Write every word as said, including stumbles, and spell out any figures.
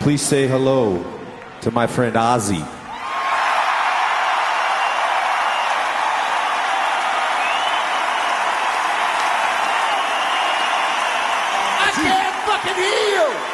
Please say hello to my friend Ozzy. I can't fucking hear you!